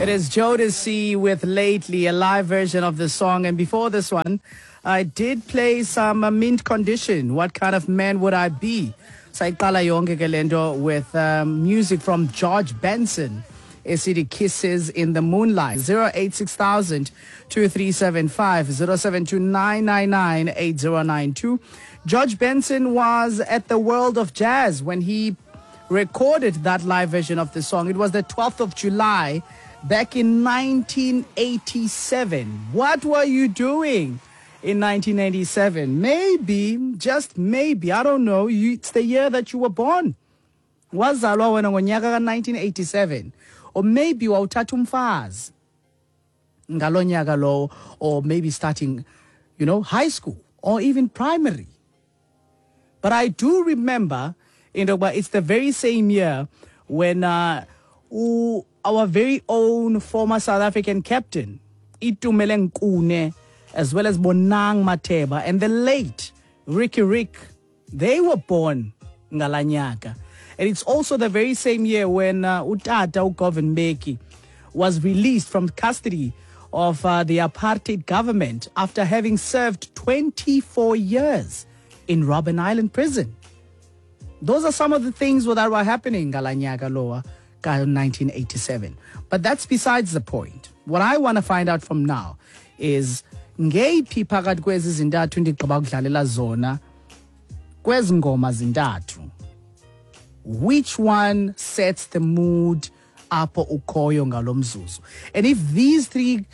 It is Jodeci with Lately, a live version of the song. And before this one, I did play some Mint Condition. What kind of man would I be? Saikala yonke kelendo with music from George Benson. ACD Kisses in the Moonlight. 086,000 2375 072999 8092. George Benson was at the World of Jazz when he recorded that live version of the song. It was the 12th of July back in 1987. What were you doing in 1987? Maybe, just maybe, I don't know, it's the year that you were born. Wazalwa wena ngonyaka 1987. Or maybe wawuthatha umfazi ngalo nyaka lo, or maybe starting, high school or even primary. But I do remember, it's the very same year when our very own former South African captain, Itumeleng Nkune, as well as Bonang Mateba, and the late Ricky Rick, they were born ngalanyaka. And it's also the very same year when Utata Govan Mbeki was released from custody of the apartheid government after having served 24 years in Robben Island prison. Those are some of the things that were happening in Galanyaka Loa in 1987. But that's besides the point. What I want to find out from now is ngeyiphi phakathi kwezi zintathu ndigqiba ukudlalela zona kwezi ngoma zintathu, which one sets the mood apho ukhoyo ngalo mzuzu? And if these three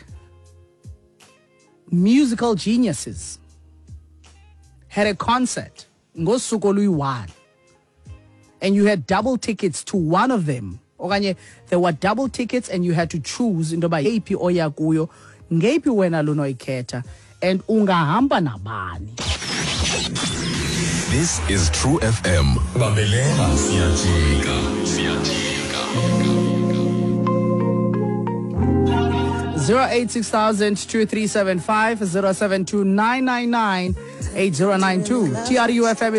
musical geniuses had a concert ngosuku oluyi-1 and you had double tickets to one of them, okanye there were double tickets and you had to choose into yoba yeyiphi oya kuyo, ngeyiphi wena lunoyikhetha and ungahamba nabani? This is True FM. Babelela siyajika. 086,000 2375 072999 8092. TRU FM